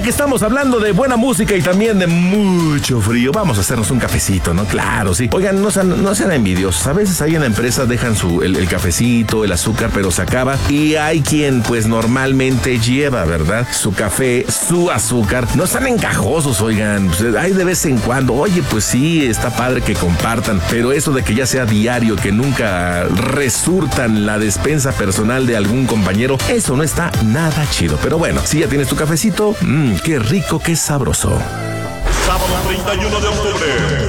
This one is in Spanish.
que estamos hablando de buena música y también de mucho frío, vamos a hacernos un cafecito, ¿no? Claro, sí. Oigan, no sean envidiosos. A veces ahí en la empresa dejan el cafecito, el azúcar, pero se acaba. Y hay quien, pues, normalmente lleva, ¿verdad? Su café, su azúcar. No están encajosos, oigan. Pues, hay de vez en cuando. Oye, pues sí, está padre que compartan. Pero eso de que ya sea diario, que nunca resurtan la despensa personal de algún compañero, eso no está nada chido. Pero bueno, si ya tienes tu cafecito, qué rico, qué sabroso. Sábado 31 de octubre,